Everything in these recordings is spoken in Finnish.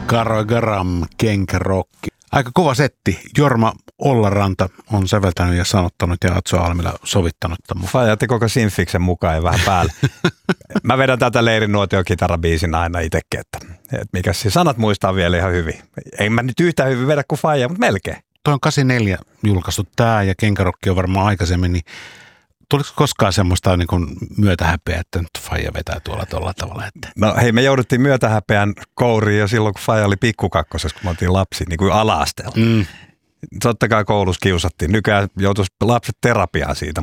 Karo Garam, kenkärokki. Aika kova setti. Jorma Ollaranta on säveltänyt ja sanottanut ja Atso Almila sovittanut tämän. Fajatti koko Sinfiksen mukaan ja vähän päälle. Mä vedän tätä Leirinuotion kitarabiisin aina itsekin, että mikä siis sanat muistaa vielä ihan hyvin. Ei mä nyt yhtään hyvin vedä kuin Faija, mutta melkein. Toi on 84 julkaistu tää ja kenkärokki on varmaan aikaisemmin, niin tuliko koskaan semmoista niin kuin myötähäpeä, että nyt Faija vetää tuolla tavalla? Että... No hei, me jouduttiin myötähäpeän kouriin jo silloin, kun Faija oli pikkukakkosessa, kun me oltiin lapsi, niin kuin ala-asteella. Totta kai koulussa kiusattiin. Nykyään joutuisi lapset terapiaan siitä,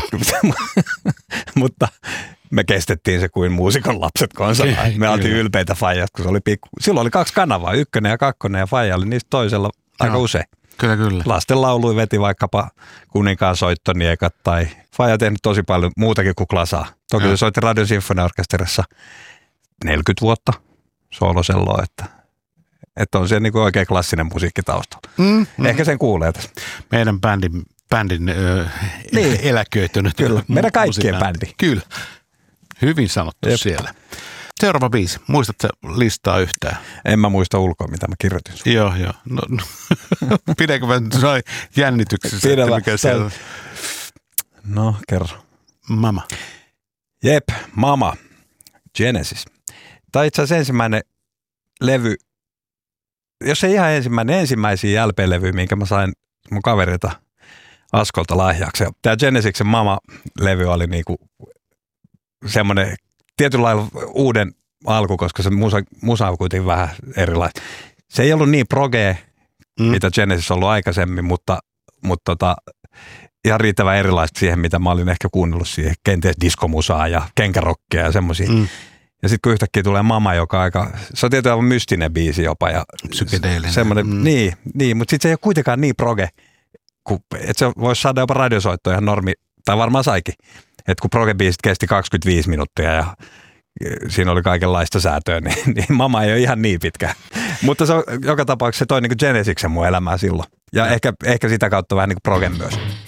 mutta me kestettiin se kuin muusikon lapset konsanaan. Me oltiin ylpeitä Faijasta, kun se oli pikku. Silloin oli 2 kanavaa, 1 ja 2, ja Faija oli niistä toisella aika usein. Kyllä. Lasten laului veti vaikkapa Kuninkaan soittoniekat tai Faija tehnyt tosi paljon muutakin kuin klasaa. Toki se soitti Radion Sinfoniaorkesterissa 40 vuotta sooloselloa, että on se niin kuin oikein klassinen musiikki taustalla. Ehkä sen kuulee tässä. Meidän bändin eläköitynyt. Kyllä, meidän kaikkien bändi. Kyllä, hyvin sanottu siellä. Seuraava biisi. Muistatko listaa yhtään? En mä muista ulkoa, mitä mä kirjoitin. Joo. No, pidäkö mä noin jännityksessä? Pidä mä. No, kerro. Mama. Jep, Mama. Genesis. Tämä on itse asiassa ensimmäinen levy, jos ei ihan ensimmäisiä LP-levyjä, minkä mä sain mun kaverilta Askolta lahjaksi. Tämä Genesiksen Mama-levy oli niinku semmoinen tietyllä lailla uuden alku, koska se musa on kuitenkin vähän erilaista. Se ei ollut niin progea, mitä Genesis on ollut aikaisemmin, mutta ihan riittävän erilaista siihen, mitä mä olin ehkä kuunnellut siihen. Kenties diskomusaa ja kenkärokkia ja semmoisia. Ja sitten kun yhtäkkiä tulee Mama, joka se on tietysti aivan mystinen biisi jopa. Ja psykedeellinen. Semmoinen, niin, mutta sitten se ei ole kuitenkaan niin proge, että se voisi saada jopa radiosoittoja ihan normi, tai varmaan saikin. Että kun proge-biisit kesti 25 minuuttia ja siinä oli kaikenlaista säätöä, niin Mama ei ole ihan niin pitkä. Mutta se on, joka tapauksessa se toi niin kuin Genesiksen mun elämää silloin. Ja ehkä sitä kautta vähän niin kuin progen myös.